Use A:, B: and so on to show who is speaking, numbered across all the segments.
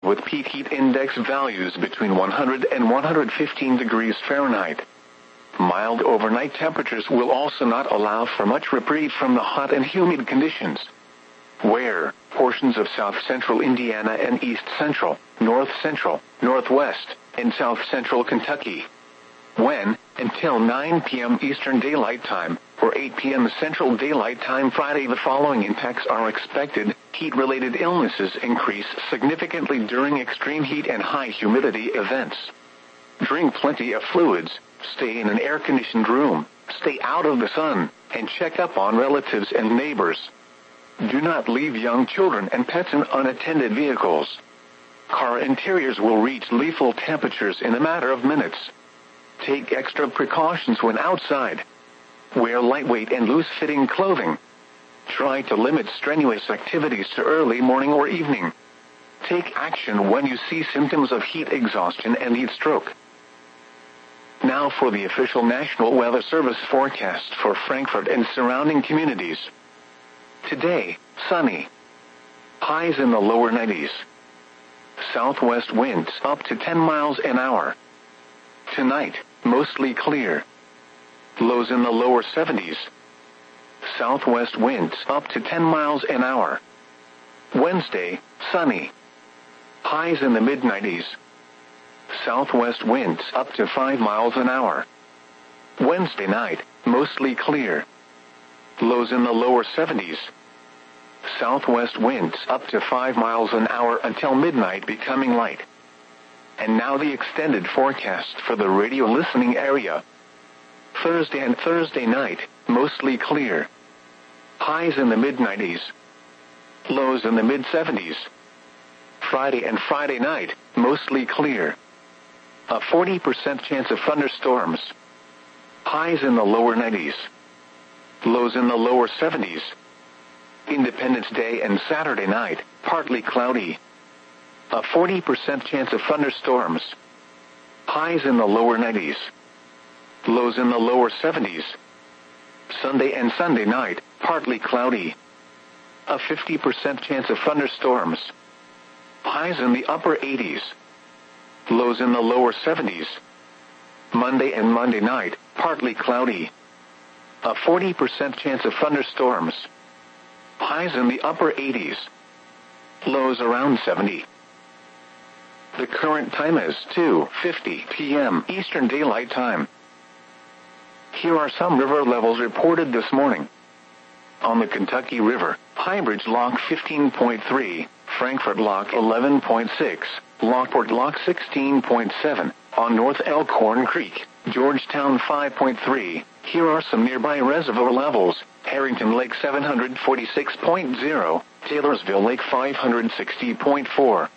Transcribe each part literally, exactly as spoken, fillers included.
A: with peak heat index values between one hundred and one hundred fifteen degrees Fahrenheit. Mild overnight temperatures will also not allow for much reprieve from the hot and humid conditions. Where portions of south-central Indiana and east-central, north-central, northwest, and south-central Kentucky. When, until nine p.m. Eastern Daylight Time, or eight p.m. Central Daylight Time Friday, the following impacts are expected. Heat-related illnesses increase significantly during extreme heat and high humidity events. Drink plenty of fluids, stay in an air-conditioned room, stay out of the sun, and check up on relatives and neighbors. Do not leave young children and pets in unattended vehicles. Car interiors will reach lethal temperatures in a matter of minutes. Take extra precautions when outside. Wear lightweight and loose-fitting clothing. Try to limit strenuous activities to early morning or evening. Take action when you see symptoms of heat exhaustion and heat stroke. Now for the official National Weather Service forecast for Frankfort and surrounding communities. Today, sunny. Highs in the lower nineties. Southwest winds up to ten miles an hour. Tonight, mostly clear. Lows in the lower seventies. Southwest winds up to ten miles an hour. Wednesday, sunny. Highs in the mid nineties. Southwest winds up to five miles an hour. Wednesday night, mostly clear. Lows in the lower seventies. Southwest winds up to five miles an hour until midnight, becoming light. And now the extended forecast for the radio listening area. Thursday and Thursday night, mostly clear. Highs in the mid nineties. Lows in the mid seventies. Friday and Friday night, mostly clear. A forty percent chance of thunderstorms. Highs in the lower nineties. Lows in the lower seventies. Independence Day and Saturday night, partly cloudy. A forty percent chance of thunderstorms. Highs in the lower nineties. Lows in the lower seventies. Sunday and Sunday night, partly cloudy. A fifty percent chance of thunderstorms. Highs in the upper eighties. Lows in the lower seventies. Monday and Monday night, partly cloudy. A forty percent chance of thunderstorms. Highs in the upper eighties. Lows around seventy. The current time is two fifty p.m. Eastern Daylight Time. Here are some river levels reported this morning. On the Kentucky River, Highbridge Lock fifteen point three, Frankfort Lock eleven point six, Lockport Lock sixteen point seven, on North Elkhorn Creek, Georgetown five point three. Here are some nearby reservoir levels. Harrington Lake seven hundred forty-six point zero, Taylorsville Lake five hundred sixty point four.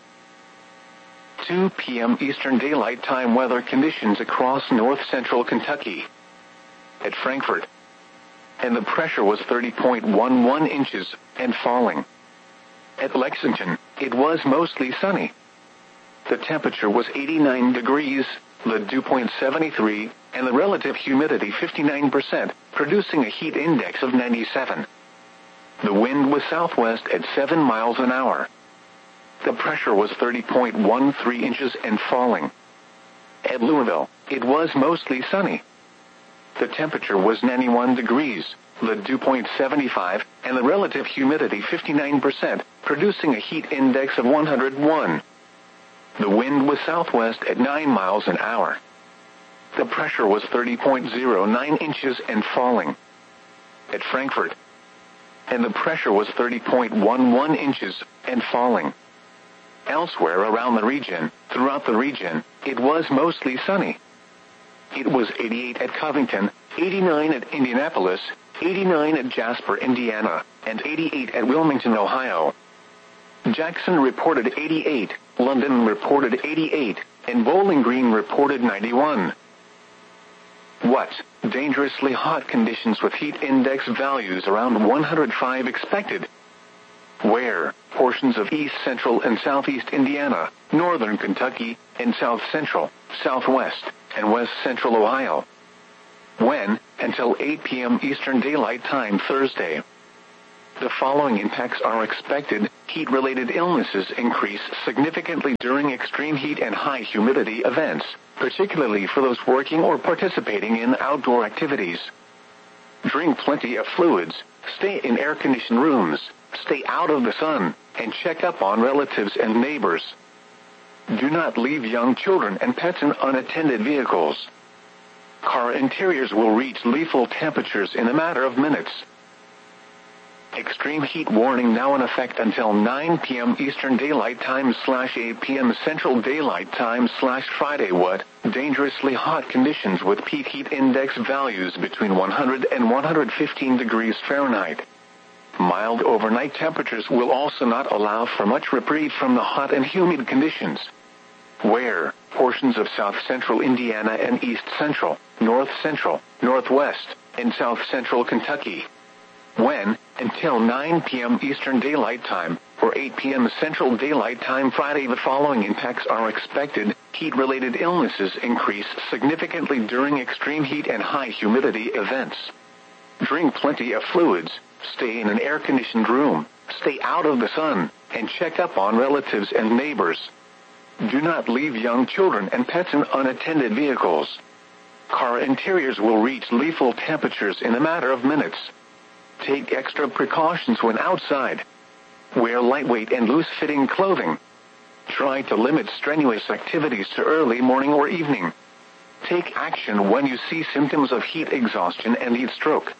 A: two p.m. Eastern Daylight Time weather conditions across north-central Kentucky. At Frankfort, and the pressure was thirty point one one inches, and falling. At Lexington, it was mostly sunny. The temperature was eighty-nine degrees, the dew point seventy-three, and the relative humidity fifty-nine percent, producing a heat index of ninety-seven. The wind was southwest at seven miles an hour. The pressure was thirty point one three inches and falling. At Louisville, it was mostly sunny. The temperature was ninety-one degrees, the dew point seventy-five, and the relative humidity fifty-nine percent, producing a heat index of one hundred one. The wind was southwest at nine miles an hour. The pressure was thirty point zero nine inches and falling. At Frankfort, and the pressure was thirty point one one inches and falling. Elsewhere around the region, throughout the region, it was mostly sunny. It was eighty-eight at Covington, eighty-nine at Indianapolis, eighty-nine at Jasper, Indiana, and eighty-eight at Wilmington, Ohio. Jackson reported eighty-eight, London reported eighty-eight, and Bowling Green reported ninety-one. What? Dangerously hot conditions with heat index values around one hundred five expected. Where? Portions of east central and southeast Indiana, northern Kentucky, and south central, southwest, and west central Ohio. When? Until eight p.m. Eastern Daylight Time Thursday. The following impacts are expected. heat-related illnesses increase significantly during extreme heat and high humidity events, particularly for those working or participating in outdoor activities. Drink plenty of fluids, stay in air-conditioned rooms, stay out of the sun, and check up on relatives and neighbors. Do not leave young children and pets in unattended vehicles. Car interiors will reach lethal temperatures in a matter of minutes. Extreme heat warning now in effect until nine p.m. Eastern Daylight Time slash eight p.m. Central Daylight Time slash Friday. What? Dangerously hot conditions with peak heat index values between one hundred and one hundred fifteen degrees Fahrenheit. Mild overnight temperatures will also not allow for much reprieve from the hot and humid conditions. Where? Portions of south-central Indiana and east-central, north-central, northwest, and south-central Kentucky. When? Until nine p.m. Eastern Daylight Time, or eight p.m. Central Daylight Time Friday. The following impacts are expected. Heat-related illnesses increase significantly during extreme heat and high humidity events. Drink plenty of fluids, stay in an air-conditioned room, stay out of the sun, and check up on relatives and neighbors. Do not leave young children and pets in unattended vehicles. Car interiors will reach lethal temperatures in a matter of minutes. Take extra precautions when outside. Wear lightweight and loose-fitting clothing. Try to limit strenuous activities to early morning or evening. Take action when you see symptoms of heat exhaustion and heat stroke.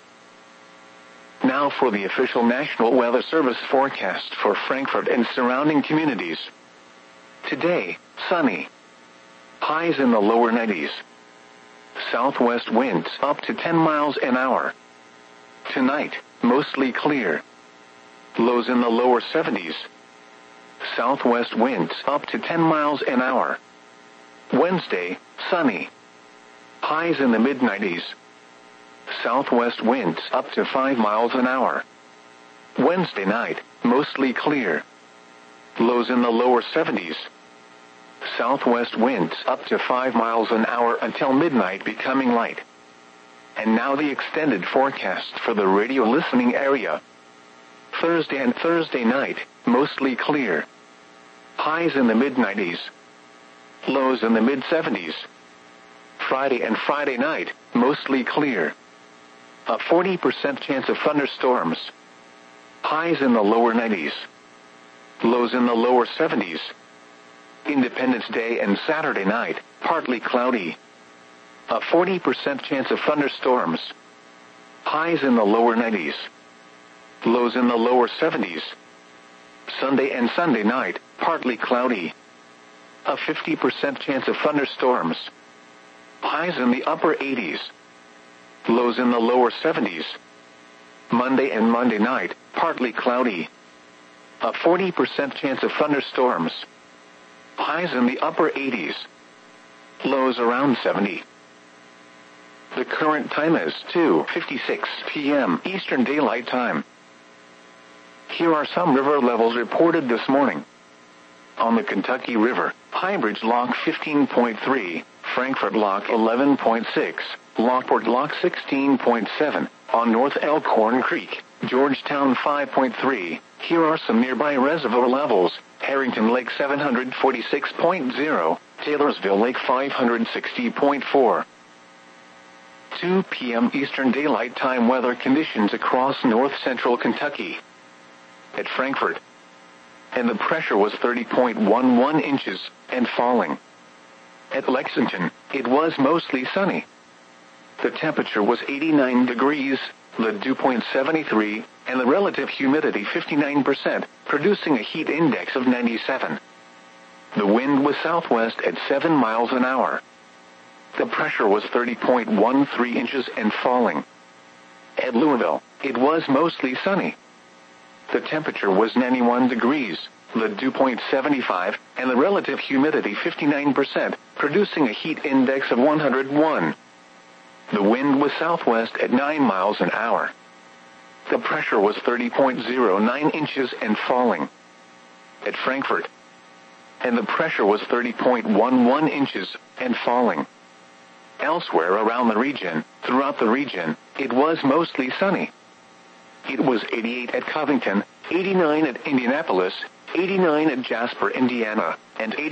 A: Now for the official National Weather Service forecast for Frankfort and surrounding communities. Today, sunny. Highs in the lower nineties. Southwest winds up to ten miles an hour. Tonight, mostly clear. Lows in the lower seventies. Southwest winds up to ten miles an hour. Wednesday, sunny. Highs in the mid nineties. Southwest winds up to five miles an hour. Wednesday night, mostly clear. Lows in the lower seventies. Southwest winds up to five miles an hour until midnight, becoming light. And now the extended forecast for the radio listening area. Thursday and Thursday night, mostly clear. Highs in the mid nineties. Lows in the mid seventies. Friday and Friday night, mostly clear. A forty percent chance of thunderstorms. Highs in the lower nineties. Lows in the lower seventies. Independence Day and Saturday night, partly cloudy. A forty percent chance of thunderstorms. Highs in the lower nineties. Lows in the lower seventies. Sunday and Sunday night, partly cloudy. A fifty percent chance of thunderstorms. Highs in the upper eighties. Lows in the lower seventies. Monday and Monday night, partly cloudy. A forty percent chance of thunderstorms. Highs in the upper eighties. Lows around seventy. The current time is two fifty-six p.m. Eastern Daylight Time. Here are some river levels reported this morning. On the Kentucky River, Highbridge Lock fifteen point three, Frankfort Lock eleven point six, Lockport Lock sixteen point seven, on North Elkhorn Creek, Georgetown five point three. Here are some nearby reservoir levels. Harrington Lake seven hundred forty-six point zero, Taylorsville Lake five hundred sixty point four. two p.m. Eastern Daylight Time weather conditions across north-central Kentucky. At Frankfort, and the pressure was thirty point one one inches, and falling. At Lexington, it was mostly sunny. The temperature was eighty-nine degrees, the dew point seventy-three, and the relative humidity fifty-nine percent, producing a heat index of ninety-seven. The wind was southwest at seven miles an hour. The pressure was thirty point one three inches and falling. At Louisville, it was mostly sunny. The temperature was ninety-one degrees, the dew point seventy-five, and the relative humidity fifty-nine percent, producing a heat index of one hundred one. The wind was southwest at nine miles an hour. The pressure was thirty point zero nine inches and falling. At Frankfort, and the pressure was thirty point one one inches and falling. Elsewhere around the region, throughout the region, it was mostly sunny. It was eighty-eight at Covington, eighty-nine at Indianapolis, eighty-nine at Jasper, Indiana, and eighty